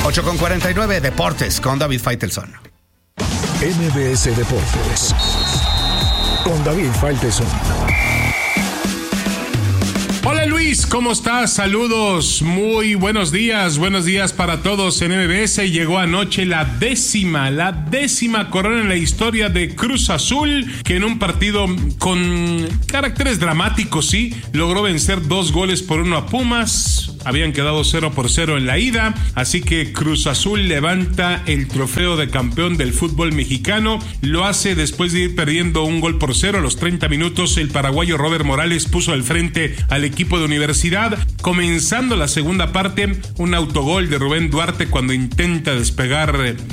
8:49, Deportes con David Faitelson. MBS Deportes con David Faitelson. Hola Luis, ¿cómo estás? Saludos, muy buenos días para todos en MBS. Llegó anoche la décima corona en la historia de Cruz Azul, que en un partido con caracteres dramáticos, sí, logró vencer 2-1 a Pumas. Habían quedado 0-0 en la ida, así que Cruz Azul levanta el trofeo de campeón del fútbol mexicano. Lo hace después de ir perdiendo 1-0 a los 30 minutos. El paraguayo Robert Morales puso al frente al equipo de Universidad. Comenzando la segunda parte, un autogol de Rubén Duarte cuando intenta despejar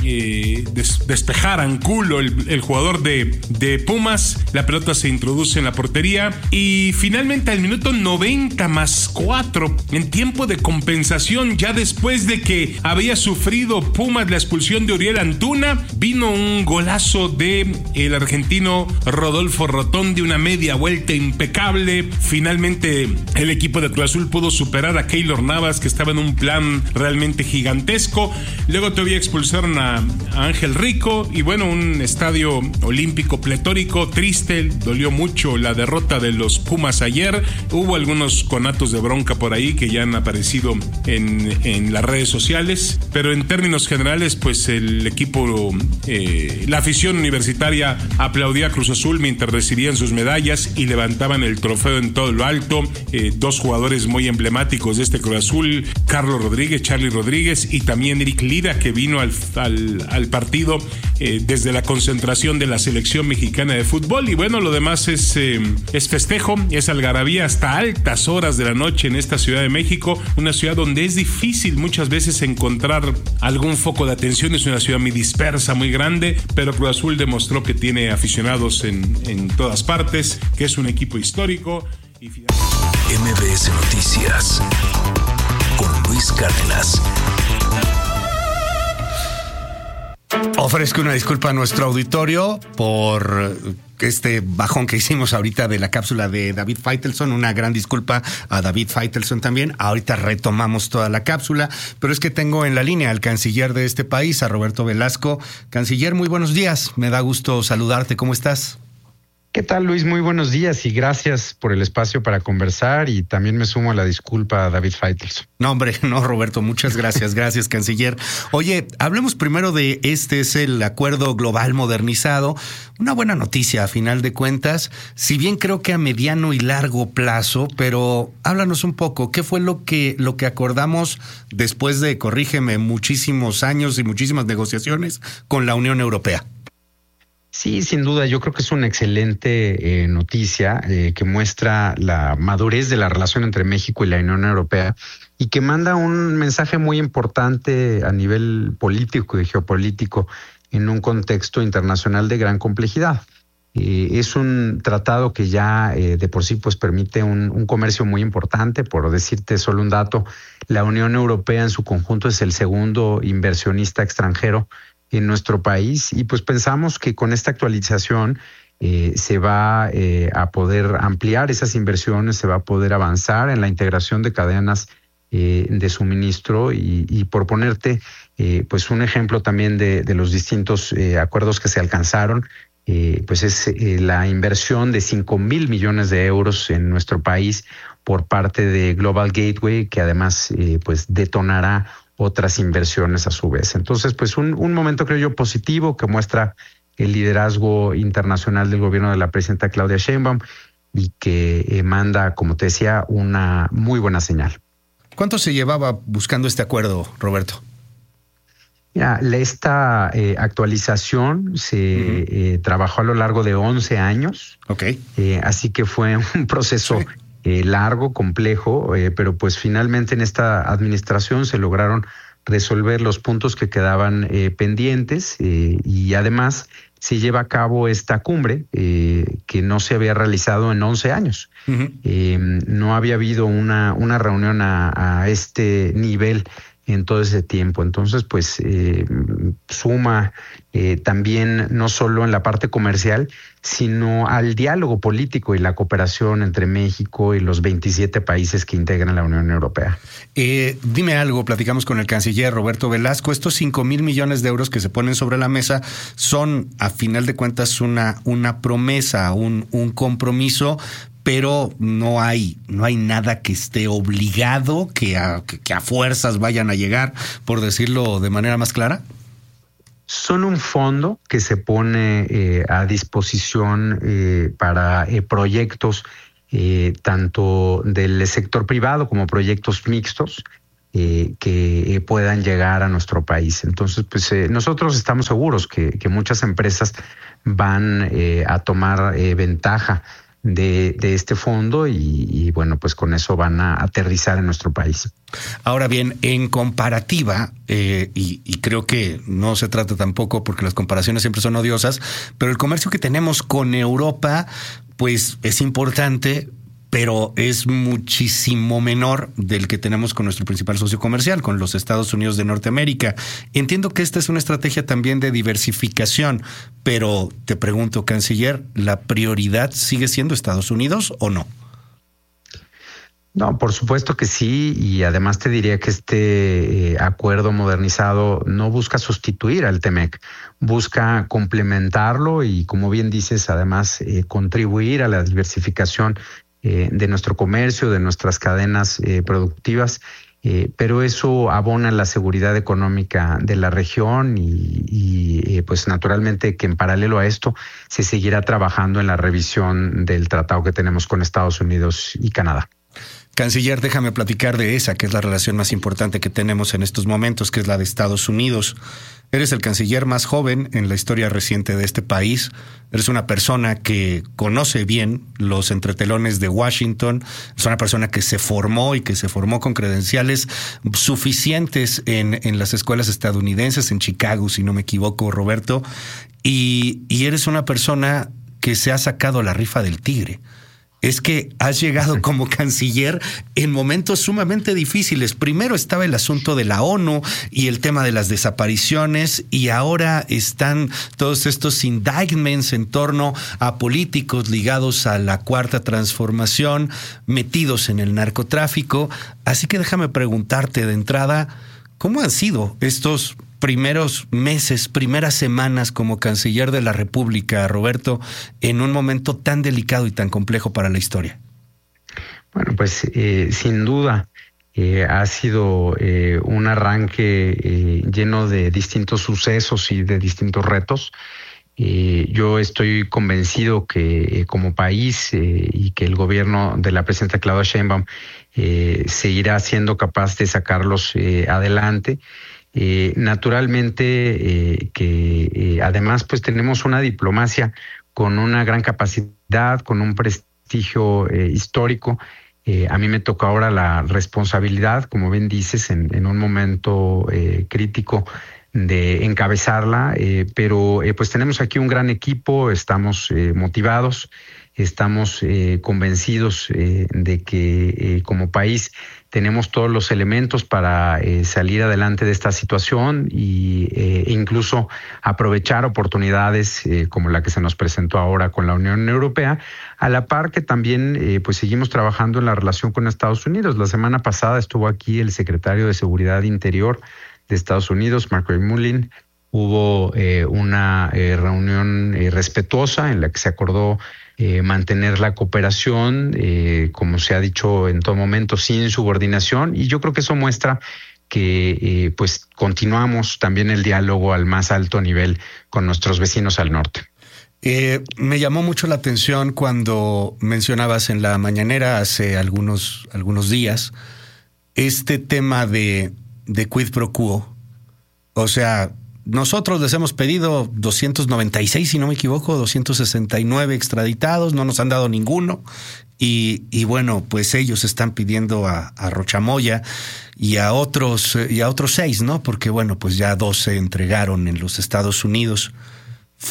Angulo, el jugador de Pumas. La pelota se introduce en la portería y finalmente al minuto 90+4, en tiempo de compensación, ya después de que había sufrido Pumas la expulsión de Uriel Antuna, vino un golazo de el argentino Rodolfo Rotondi, una media vuelta impecable. Finalmente el equipo de Cruz Azul pudo superar a Keylor Navas, que estaba en un plan realmente gigantesco. Luego todavía expulsaron a Ángel Rico y bueno, un estadio olímpico pletórico, triste, dolió mucho la derrota de los Pumas ayer. Hubo algunos conatos de bronca por ahí que ya han aparecido en las redes sociales, pero en términos generales, pues el equipo, la afición universitaria aplaudía a Cruz Azul mientras recibían sus medallas y levantaban el trofeo en todo lo alto. Dos jugadores muy emblemáticos de este Cruz Azul, Carlos Rodríguez, Charly Rodríguez, y también Eric Lira, que vino al partido desde la concentración de la selección mexicana de fútbol. Y bueno, lo demás es festejo, es algarabía hasta altas horas de la noche en esta Ciudad de México, una ciudad donde es difícil muchas veces encontrar algún foco de atención. Es una ciudad muy dispersa, muy grande, pero Cruz Azul demostró que tiene aficionados en todas partes, que es un equipo histórico. MBS Noticias con Luis Cárdenas. Ofrezco una disculpa a nuestro auditorio por este bajón que hicimos ahorita de la cápsula de David Faitelson. Una gran disculpa a David Faitelson también. Ahorita retomamos toda la cápsula, pero es que tengo en la línea al canciller de este país, a Roberto Velasco. Canciller, muy buenos días. Me da gusto saludarte. ¿Cómo estás? ¿Qué tal, Luis? Muy buenos días y gracias por el espacio para conversar, y también me sumo a la disculpa a David Faitelson. No, hombre, no, Roberto, muchas gracias. Gracias, canciller. Oye, hablemos primero de este es el acuerdo global modernizado. Una buena noticia, a final de cuentas, si bien creo que a mediano y largo plazo, pero háblanos un poco, ¿qué fue lo que acordamos después de, corrígeme, muchísimos años y muchísimas negociaciones con la Unión Europea? Sí, sin duda, yo creo que es una excelente noticia que muestra la madurez de la relación entre México y la Unión Europea y que manda un mensaje muy importante a nivel político y geopolítico en un contexto internacional de gran complejidad. Es un tratado que ya de por sí pues permite un comercio muy importante. Por decirte solo un dato, la Unión Europea en su conjunto es el segundo inversionista extranjero en nuestro país, y pues pensamos que con esta actualización se va a poder ampliar esas inversiones, se va a poder avanzar en la integración de cadenas de suministro y por ponerte pues un ejemplo también de los distintos acuerdos que se alcanzaron, pues es la inversión de 5,000 millones de euros en nuestro país por parte de Global Gateway, que además pues detonará otras inversiones a su vez. Entonces, pues un momento, creo yo, positivo que muestra el liderazgo internacional del gobierno de la presidenta Claudia Sheinbaum y que manda, como te decía, una muy buena señal. ¿Cuánto se llevaba buscando este acuerdo, Roberto? Mira, esta actualización se trabajó a lo largo de 11 años. Okay. Así que fue un proceso largo, complejo, pero pues finalmente en esta administración se lograron resolver los puntos que quedaban pendientes y además se lleva a cabo esta cumbre que no se había realizado en 11 años. Uh-huh. No había habido una reunión a este nivel en todo ese tiempo. Entonces, pues suma también no solo en la parte comercial, sino al diálogo político y la cooperación entre México y los 27 países que integran la Unión Europea. Dime algo, platicamos con el canciller Roberto Velasco. Estos 5,000 millones de euros que se ponen sobre la mesa son, a final de cuentas, una promesa, un compromiso, pero no hay nada que esté obligado, que a fuerzas vayan a llegar, por decirlo de manera más clara. Son un fondo que se pone a disposición para proyectos tanto del sector privado como proyectos mixtos que puedan llegar a nuestro país. Entonces, pues nosotros estamos seguros que muchas empresas van a tomar ventaja de este fondo y bueno, pues con eso van a aterrizar en nuestro país. Ahora bien, en comparativa, y creo que no se trata tampoco porque las comparaciones siempre son odiosas, pero el comercio que tenemos con Europa, pues es importante, pero es muchísimo menor del que tenemos con nuestro principal socio comercial, con los Estados Unidos de Norteamérica. Entiendo que esta es una estrategia también de diversificación, pero te pregunto, canciller, ¿la prioridad sigue siendo Estados Unidos o no? No, por supuesto que sí, y además te diría que este acuerdo modernizado no busca sustituir al TEMEC, busca complementarlo y, como bien dices, además contribuir a la diversificación de nuestro comercio, de nuestras cadenas productivas, pero eso abona la seguridad económica de la región y pues naturalmente que en paralelo a esto se seguirá trabajando en la revisión del tratado que tenemos con Estados Unidos y Canadá. Canciller, déjame platicar de esa, que es la relación más importante que tenemos en estos momentos, que es la de Estados Unidos. Eres el canciller más joven en la historia reciente de este país. Eres una persona que conoce bien los entretelones de Washington. Es una persona que se formó y que se formó con credenciales suficientes en las escuelas estadounidenses, en Chicago, si no me equivoco, Roberto. Y eres una persona que se ha sacado la rifa del tigre. Es que has llegado como canciller en momentos sumamente difíciles. Primero estaba el asunto de la ONU y el tema de las desapariciones, y ahora están todos estos indictments en torno a políticos ligados a la Cuarta Transformación, metidos en el narcotráfico. Así que déjame preguntarte de entrada, ¿cómo han sido estos primeros meses, primeras semanas como canciller de la República, Roberto, en un momento tan delicado y tan complejo para la historia? Bueno, pues sin duda ha sido un arranque lleno de distintos sucesos y de distintos retos. Yo estoy convencido que como país y que el gobierno de la presidenta Claudia Sheinbaum seguirá siendo capaz de sacarlos adelante. Naturalmente que además pues tenemos una diplomacia con una gran capacidad, con un prestigio histórico. A mí me toca ahora la responsabilidad, como bien dices, en un momento crítico de encabezarla, pero pues tenemos aquí un gran equipo, estamos motivados, estamos convencidos de que como país tenemos todos los elementos para salir adelante de esta situación e incluso aprovechar oportunidades como la que se nos presentó ahora con la Unión Europea, a la par que también pues seguimos trabajando en la relación con Estados Unidos. La semana pasada estuvo aquí el secretario de Seguridad Interior de Estados Unidos, Marco Mullin. Hubo una reunión respetuosa en la que se acordó mantener la cooperación, como se ha dicho en todo momento, sin subordinación, y yo creo que eso muestra que pues continuamos también el diálogo al más alto nivel con nuestros vecinos al norte. Me llamó mucho la atención cuando mencionabas en la mañanera hace algunos días este tema de quid pro quo. O sea, nosotros les hemos pedido 296, si no me equivoco, 269 extraditados, no nos han dado ninguno. Y bueno, pues ellos están pidiendo a Rochamoya y a otros 6, ¿no? Porque bueno, pues ya 2 se entregaron en los Estados Unidos.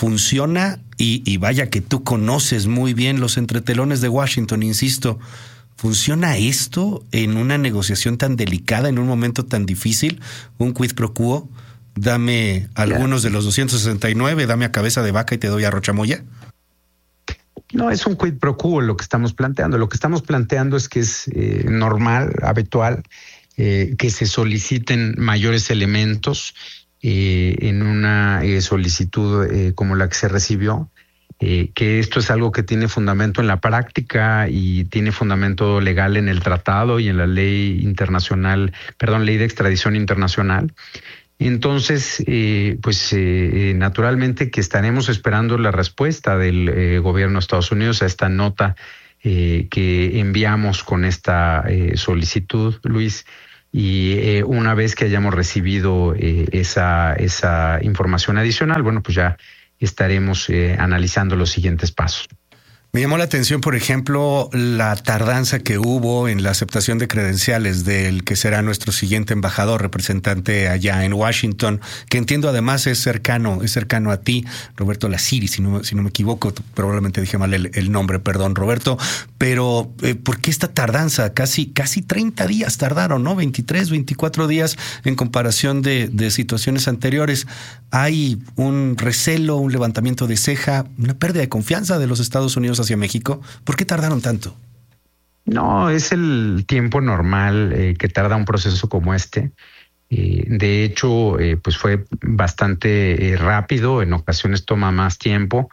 Funciona y vaya que tú conoces muy bien los entretelones de Washington, insisto. ¿Funciona esto en una negociación tan delicada, en un momento tan difícil? Un quid pro quo, dame algunos de los 269, dame a cabeza de vaca y te doy a rochamoya. No es un quid pro quo lo que estamos planteando. Lo que estamos planteando es que es normal, habitual, que se soliciten mayores elementos en una solicitud como la que se recibió. Que esto es algo que tiene fundamento en la práctica y tiene fundamento legal en el tratado y en la ley internacional, ley de extradición internacional. Entonces, naturalmente que estaremos esperando la respuesta del gobierno de Estados Unidos a esta nota que enviamos con esta solicitud, Luis. Y una vez que hayamos recibido esa información adicional, bueno, pues ya estaremos analizando los siguientes pasos. Me llamó la atención, por ejemplo, la tardanza que hubo en la aceptación de credenciales del que será nuestro siguiente embajador representante allá en Washington, que entiendo además es cercano a ti, Roberto Lassiri, si no me equivoco, probablemente dije mal el nombre, perdón, Roberto, pero ¿por qué esta tardanza? Casi 30 días tardaron, ¿no? 23, 24 días en comparación de situaciones anteriores. Hay un recelo, un levantamiento de ceja, una pérdida de confianza de los Estados Unidos hacia México. ¿Por qué tardaron tanto? No, es el tiempo normal que tarda un proceso como este. De hecho, pues fue bastante rápido, en ocasiones toma más tiempo.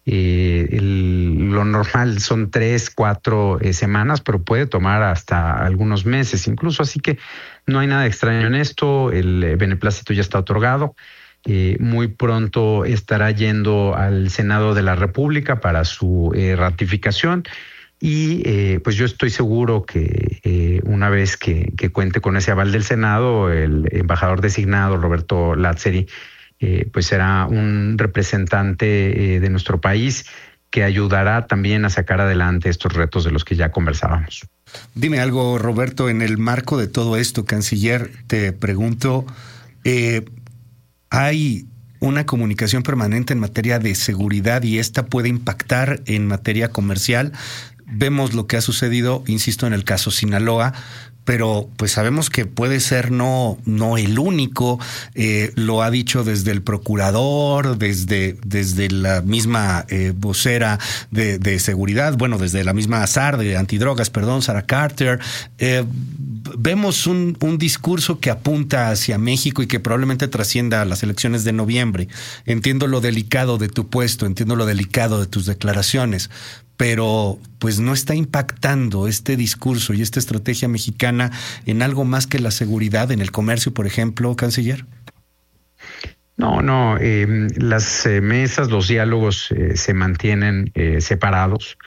Lo normal son 3, 4 semanas, pero puede tomar hasta algunos meses incluso. Así que no hay nada extraño en esto. El beneplácito ya está otorgado. Muy pronto estará yendo al Senado de la República para su ratificación y pues yo estoy seguro que una vez que cuente con ese aval del Senado, el embajador designado Roberto Lassiri pues será un representante de nuestro país que ayudará también a sacar adelante estos retos de los que ya conversábamos. Dime algo, Roberto, en el marco de todo esto, canciller, te pregunto, ¿hay una comunicación permanente en materia de seguridad y esta puede impactar en materia comercial? Vemos lo que ha sucedido, insisto, en el caso Sinaloa, pero pues sabemos que puede ser no el único. Lo ha dicho desde el procurador, desde la misma vocera de seguridad, bueno, desde la misma SAR de antidrogas, Sarah Carter. Vemos un discurso que apunta hacia México y que probablemente trascienda a las elecciones de noviembre. Entiendo lo delicado de tu puesto, entiendo lo delicado de tus declaraciones, pero pues no está impactando este discurso y esta estrategia mexicana en algo más que la seguridad en el comercio, por ejemplo, canciller. No, las mesas, los diálogos se mantienen separados.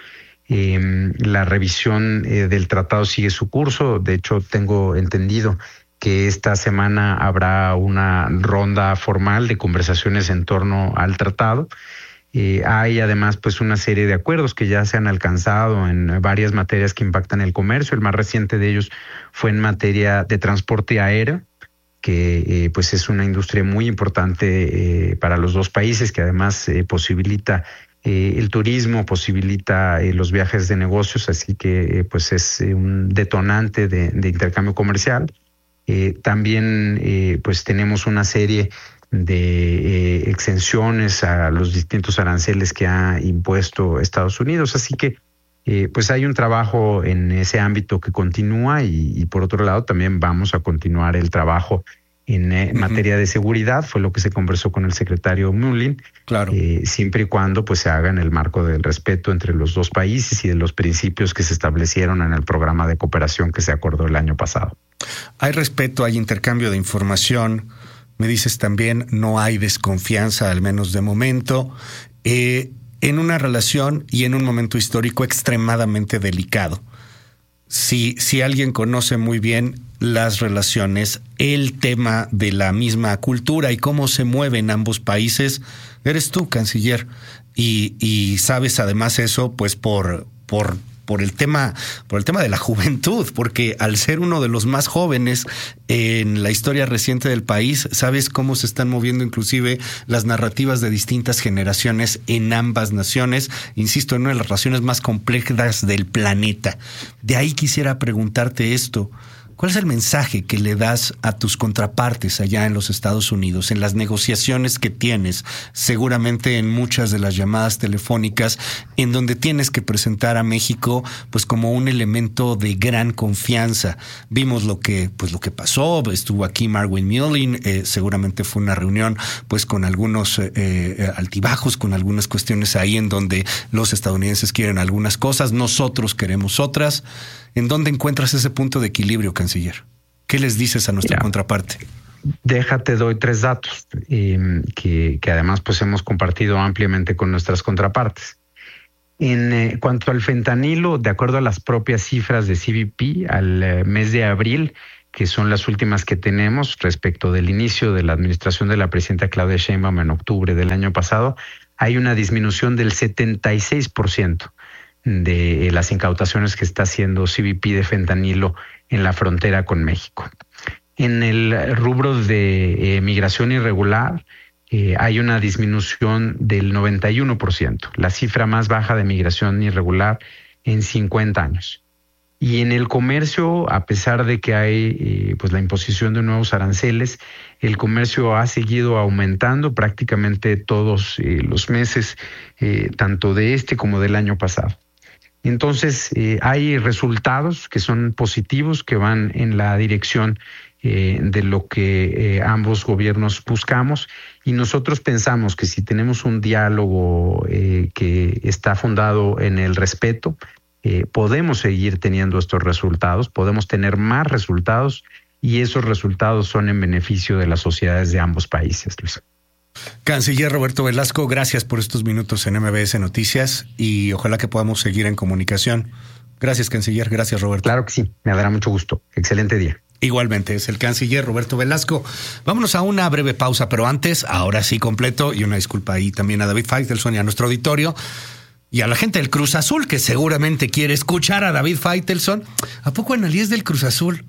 La revisión del tratado sigue su curso. De hecho, tengo entendido que esta semana habrá una ronda formal de conversaciones en torno al tratado. Hay además pues una serie de acuerdos que ya se han alcanzado en varias materias que impactan el comercio. El más reciente de ellos fue en materia de transporte aéreo, que pues es una industria muy importante para los dos países, que además posibilita el turismo, posibilita los viajes de negocios, así que pues es un detonante de intercambio comercial. También pues tenemos una serie de exenciones a los distintos aranceles que ha impuesto Estados Unidos. Así que pues hay un trabajo en ese ámbito que continúa y por otro lado también vamos a continuar el trabajo en materia de seguridad. Fue lo que se conversó con el secretario Mullin. Claro. Siempre y cuando pues se haga en el marco del respeto entre los dos países y de los principios que se establecieron en el programa de cooperación que se acordó el año pasado. Hay respeto, hay intercambio de información. Me dices también, no hay desconfianza, al menos de momento, en una relación y en un momento histórico extremadamente delicado. Si alguien conoce muy bien las relaciones, el tema de la misma cultura y cómo se mueven ambos países, eres tú, canciller. Y sabes además eso, pues por por el tema de la juventud, porque al ser uno de los más jóvenes en la historia reciente del país, sabes cómo se están moviendo inclusive las narrativas de distintas generaciones en ambas naciones, insisto, en una de las relaciones más complejas del planeta. De ahí quisiera preguntarte esto. ¿Cuál es el mensaje que le das a tus contrapartes allá en los Estados Unidos, en las negociaciones que tienes, seguramente en muchas de las llamadas telefónicas, en donde tienes que presentar a México pues como un elemento de gran confianza? Vimos lo que pasó, estuvo aquí Marwin Mullin, seguramente fue una reunión pues con algunos altibajos, con algunas cuestiones ahí en donde los estadounidenses quieren algunas cosas, nosotros queremos otras. ¿En dónde encuentras ese punto de equilibrio, canciller? ¿Qué les dices a nuestra contraparte? Déjate, doy 3 datos que además pues hemos compartido ampliamente con nuestras contrapartes. En cuanto al fentanilo, de acuerdo a las propias cifras de CBP, al mes de abril, que son las últimas que tenemos respecto del inicio de la administración de la presidenta Claudia Sheinbaum en octubre del año pasado, hay una disminución del 76% de las incautaciones que está haciendo CBP de fentanilo en la frontera con México. En el rubro de migración irregular hay una disminución del 91%, la cifra más baja de migración irregular en 50 años. Y en el comercio, a pesar de que hay pues la imposición de nuevos aranceles, el comercio ha seguido aumentando prácticamente todos los meses, tanto de este como del año pasado. Entonces, hay resultados que son positivos, que van en la dirección de lo que ambos gobiernos buscamos, y nosotros pensamos que si tenemos un diálogo que está fundado en el respeto, podemos seguir teniendo estos resultados, podemos tener más resultados, y esos resultados son en beneficio de las sociedades de ambos países, Luis. Canciller Roberto Velasco, gracias por estos minutos en MBS Noticias y ojalá que podamos seguir en comunicación. Gracias, canciller. Gracias, Roberto. Claro que sí, me dará mucho gusto. Excelente día. Igualmente, es el canciller Roberto Velasco. Vámonos a una breve pausa, pero antes, ahora sí completo, y una disculpa ahí también a David Faitelson y a nuestro auditorio y a la gente del Cruz Azul que seguramente quiere escuchar a David Faitelson. ¿A poco Analí es del Cruz Azul?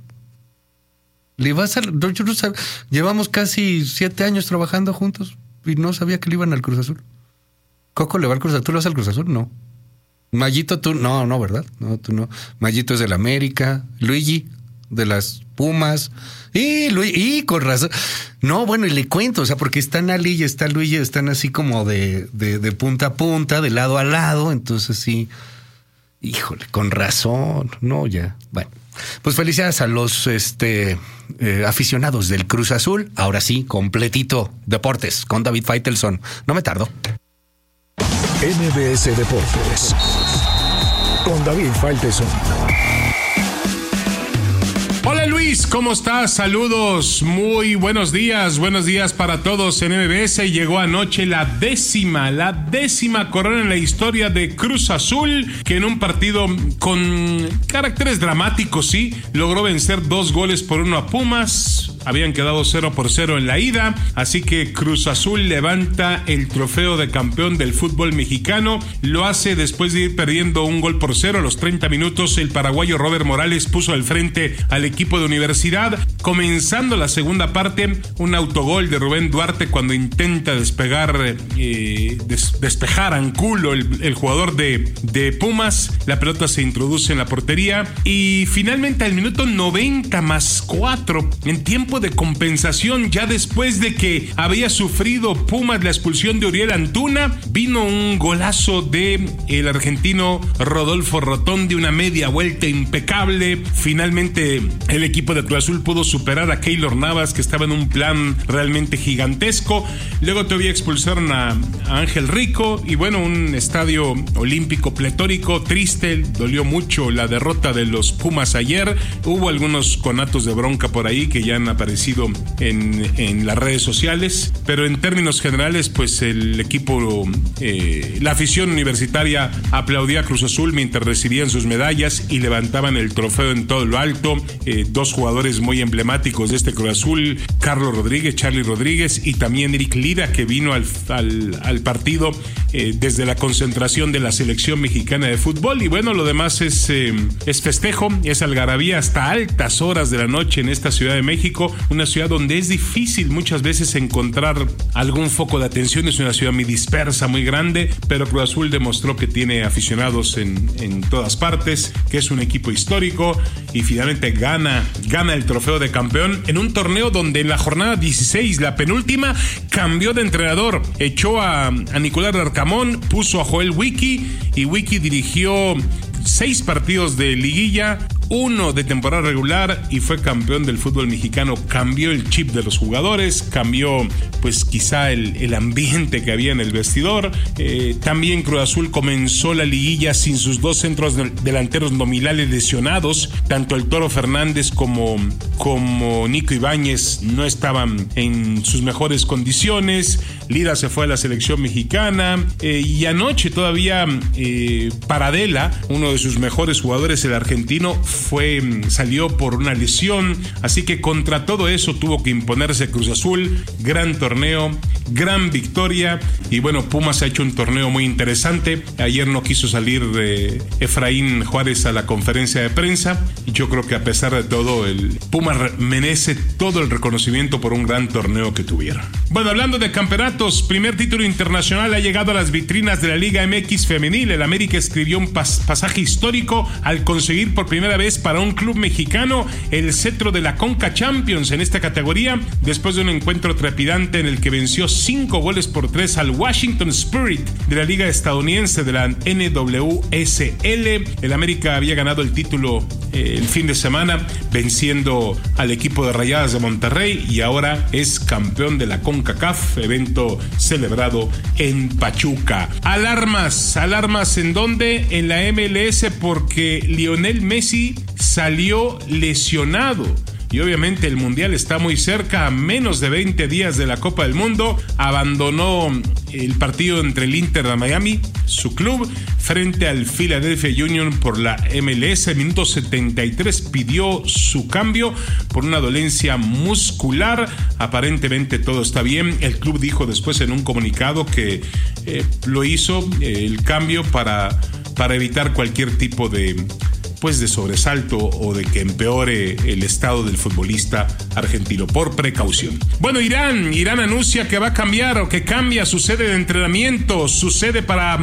Le vas a, yo no sabía, llevamos casi 7 años trabajando juntos y no sabía que le iban al Cruz Azul. Coco le va al Cruz Azul. ¿Tú le vas al Cruz Azul? No. Mayito, tú no, ¿verdad? No, tú no. Mayito es del América. Luigi de las Pumas. Y con razón. No, bueno, y le cuento, o sea, porque están Ali y está Luigi, están así como de punta a punta, de lado a lado. Entonces sí, híjole, con razón. No, ya, bueno. Pues felicidades a los aficionados del Cruz Azul. Ahora sí, completito Deportes con David Faitelson. No me tardo. MBS Deportes con David Faitelson. Hola Luis, ¿cómo estás? Saludos, muy buenos días para todos en MBS. Llegó anoche la décima corona en la historia de Cruz Azul, que en un partido con caracteres dramáticos, sí, logró vencer 2-1 a Pumas. Habían quedado 0-0 en la ida, así que Cruz Azul levanta el trofeo de campeón del fútbol mexicano. Lo hace después de ir perdiendo 1-0 a los 30 minutos. El paraguayo Robert Morales puso al frente al equipo de Universidad. Comenzando la segunda parte, un autogol de Rubén Duarte cuando intenta despejar Angulo, el jugador de Pumas. La pelota se introduce en la portería y finalmente al minuto 90+4, en tiempo de compensación, ya después de que había sufrido Pumas la expulsión de Uriel Antuna, vino un golazo de el argentino Rodolfo Rotondi, una media vuelta impecable. Finalmente el equipo de Cruz Azul pudo superar a Keylor Navas, que estaba en un plan realmente gigantesco. Luego todavía expulsaron a Ángel Rico y bueno, un estadio olímpico pletórico, triste. Dolió mucho la derrota de los Pumas ayer. Hubo algunos conatos de bronca por ahí que ya han aparecido en las redes sociales, pero en términos generales, pues el equipo, la afición universitaria aplaudía a Cruz Azul mientras recibían sus medallas y levantaban el trofeo en todo lo alto. Dos jugadores muy emblemáticos de este Cruz Azul, Charly Rodríguez, y también Eric Lira, que vino al partido desde la concentración de la selección mexicana de fútbol. Y bueno, lo demás es festejo, es algarabía hasta altas horas de la noche en esta Ciudad de México, una ciudad donde es difícil muchas veces encontrar algún foco de atención. Es una ciudad muy dispersa, muy grande, pero Cruz Azul demostró que tiene aficionados en todas partes, que es un equipo histórico y finalmente gana el trofeo de campeón en un torneo donde en la jornada 16, la penúltima, cambió de entrenador, echó a Nicolás Larcamón, puso a Joel Wiki, y Wiki dirigió 6 partidos de liguilla, 1 de temporada regular, y fue campeón del fútbol mexicano. Cambió el chip de los jugadores, cambió pues quizá el ambiente que había en el vestidor. También Cruz Azul comenzó la liguilla sin sus 2 centros delanteros nominales lesionados. Tanto el Toro Fernández como Nico Ibáñez no estaban en sus mejores condiciones. Lira se fue a la selección mexicana, y anoche todavía Paradela, uno de sus mejores jugadores, el argentino, salió por una lesión. Así que contra todo eso tuvo que imponerse Cruz Azul. Gran torneo, gran victoria, y bueno, Pumas ha hecho un torneo muy interesante. Ayer no quiso salir Efraín Juárez a la conferencia de prensa, y yo creo que a pesar de todo, el Pumas merece todo el reconocimiento por un gran torneo que tuvieron. Bueno, hablando de campeonatos, primer título internacional ha llegado a las vitrinas de la Liga MX femenil. El América escribió un pasaje histórico al conseguir por primera vez para un club mexicano el cetro de la Conca Champions en esta categoría, después de un encuentro trepidante en el que venció 5-3 al Washington Spirit de la liga estadounidense de la NWSL. El América había ganado el título el fin de semana venciendo al equipo de Rayadas de Monterrey, y ahora es campeón de la CONCACAF, evento celebrado en Pachuca. Alarmas ¿en dónde? En la MLS, porque Lionel Messi salió lesionado. Y obviamente el Mundial está muy cerca, a menos de 20 días de la Copa del Mundo. Abandonó el partido entre el Inter de Miami, su club, frente al Philadelphia Union por la MLS. Minuto 73 pidió su cambio por una dolencia muscular. Aparentemente todo está bien. El club dijo después en un comunicado que lo hizo el cambio para evitar cualquier tipo de sobresalto o de que empeore el estado del futbolista argentino, por precaución. Bueno, Irán anuncia que va a cambiar, o que cambia su sede de entrenamiento, su sede para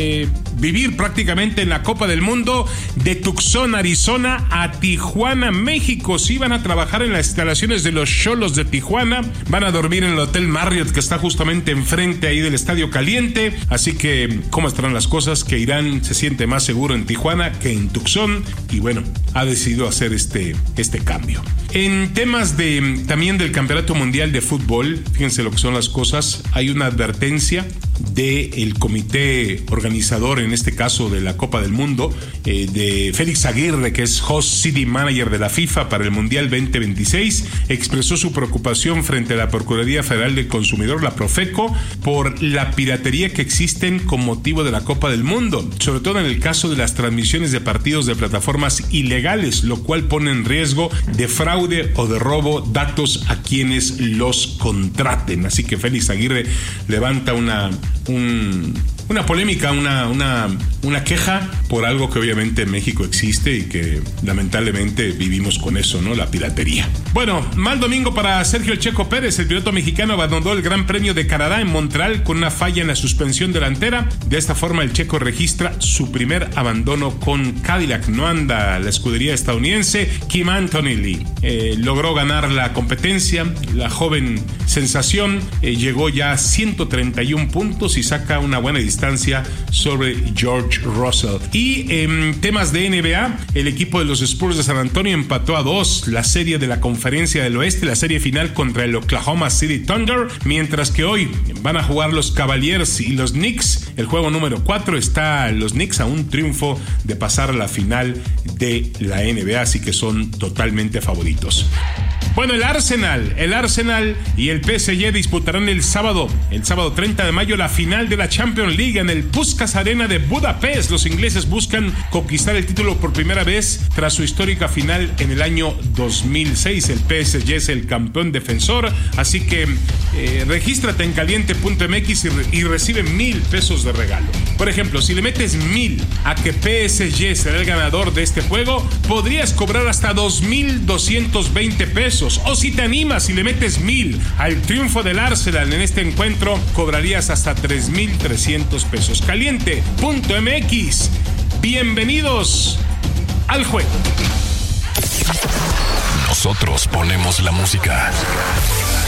vivir prácticamente en la Copa del Mundo, de Tucson, Arizona, a Tijuana, México. Sí, van a trabajar en las instalaciones de los Xolos de Tijuana, van a dormir en el Hotel Marriott, que está justamente enfrente ahí del Estadio Caliente. Así que, ¿cómo estarán las cosas? Que Irán se siente más seguro en Tijuana que en Tucson, y bueno, ha decidido hacer este cambio. En temas también del Campeonato Mundial de Fútbol, fíjense lo que son las cosas. Hay una advertencia del comité organizador, en este caso de la Copa del Mundo, de Félix Aguirre, que es Host City Manager de la FIFA para el Mundial 2026, expresó su preocupación frente a la Procuraduría Federal del Consumidor, la Profeco, por la piratería que existen con motivo de la Copa del Mundo, sobre todo en el caso de las transmisiones de partidos de plataformas ilegales, lo cual pone en riesgo de fraude o de robo datos a quienes los contraten. Así que Félix Aguirre levanta una polémica, una queja por algo que obviamente en México existe y que lamentablemente vivimos con eso, ¿no? La piratería. Bueno, mal domingo para Sergio El Checo Pérez. El piloto mexicano abandonó el Gran Premio de Canadá en Montreal con una falla en la suspensión delantera. De esta forma, el checo registra su primer abandono con Cadillac. No anda la escudería estadounidense. Kim Antonelli logró ganar la competencia. La joven sensación llegó ya a 131 puntos y saca una buena distancia sobre George Russell. Y en temas de NBA, el equipo de los Spurs de San Antonio empató a 2 la serie de la Conferencia del Oeste, la serie final contra el Oklahoma City Thunder, mientras que hoy van a jugar los Cavaliers y los Knicks. El juego número 4 está los Knicks a un triunfo de pasar a la final de la NBA, así que son totalmente favoritos. Bueno, el Arsenal y el PSG disputarán el sábado 30 de mayo, la final de la Champions League en el Puskás Arena de Budapest. Los ingleses buscan conquistar el título por primera vez tras su histórica final en el año 2006. El PSG es el campeón defensor, así que regístrate en caliente.mx y recibe 1,000 pesos de regalo. Por ejemplo, si le metes 1,000 a que PSG será el ganador de este juego, podrías cobrar hasta 2,220 pesos. O si te animas y le metes 1,000 al triunfo del Arsenal en este encuentro, cobrarías hasta 3,300 pesos. Caliente.mx. Bienvenidos al juego. Nosotros ponemos la música.